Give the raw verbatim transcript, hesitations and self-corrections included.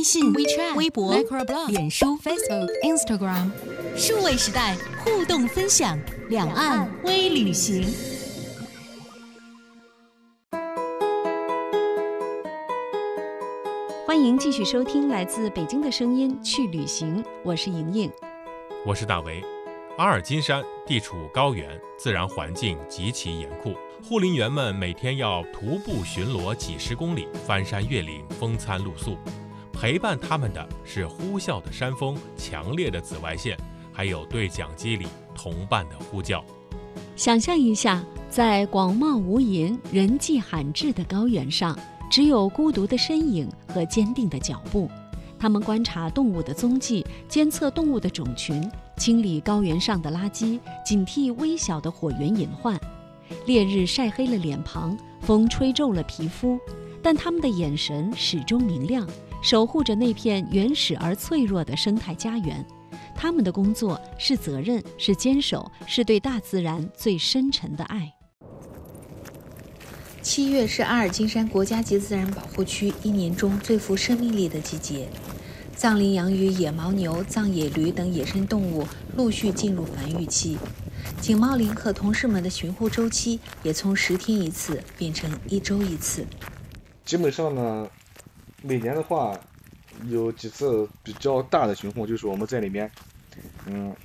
信、 WeChat、 微博、 Microblog、 脸书、 Facebook、Instagram， 数位时代互动分享，两岸微旅行。欢迎继续收听来自北京的声音去旅行，我是莹莹， 我是大为。阿尔金山地处高原，自然环境极其严酷，护林员们每天要徒步巡逻几十公里，翻山越岭，风餐露宿。陪伴他们的是呼啸的山峰、强烈的紫外线，还有对讲机里同伴的呼叫。 想象一下，在广袤无垠、人迹罕至的高原上，只有孤独的身影和坚定的脚步。他们观察动物的踪迹，监测动物的种群，清理高原上的垃圾，警惕微小的火源隐患。烈日晒黑了脸庞，风吹皱了皮肤，但他们的眼神始终明亮，守护着那片原始而脆弱的生态家园。他们的工作是责任，是坚守，是对大自然最深沉的爱。 七月是阿尔金山国家级自然保护区一年中最富生命力的季节，藏羚羊与野牦牛、藏野驴等野生动物陆续进入繁育期，警茂林和同事们的巡护周期也从十天一次变成一周一次。 基本上呢，每年的话有几次比较大的巡护，就是我们在里面，嗯，